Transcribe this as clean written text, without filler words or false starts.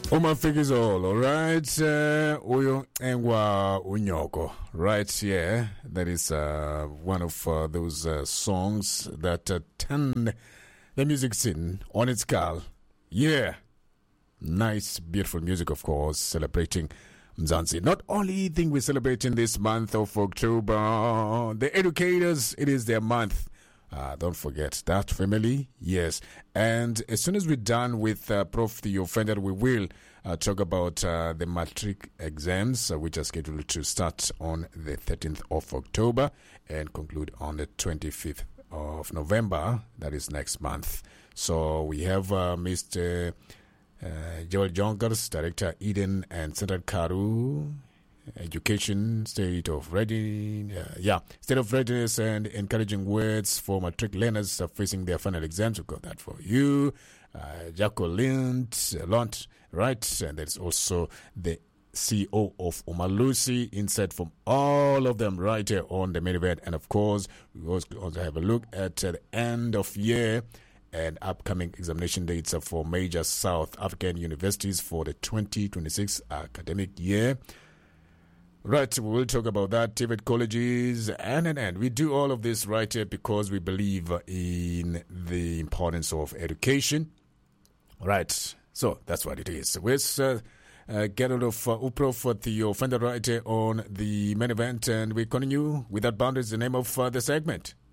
Umafekizolo, right? Uyo engwa unyoko, right? Yeah, that is one of those songs that turn the music scene on its skull. Yeah, nice, beautiful music, of course, celebrating Mzansi. Not only thing we're celebrating this month of October, the educators, it is their month. Don't forget that, family. Yes. And as soon as we're done with Prof. The Offender, we will talk about the matric exams, which are scheduled to start on the 13th of October and conclude on the 25th of November. That is next month. So we have Mr. Joel Jonkers, Director Eden and Central Karu. Education, state of readiness and encouraging words for matric learners facing their final exams. We've got that for you. Jaco Lont, right? And there's also the CEO of Umalusi. Insight from all of them right here on the main event. And of course, we also have a look at the end of year and upcoming examination dates for major South African universities for the 2026 academic year. Right, we will talk about that, TVET colleges, and. We do all of this right here because we believe in the importance of education. Right, so that's what it is. Let's get out of Upro for the offender right here on the main event, and we continue without boundaries, the name of the segment.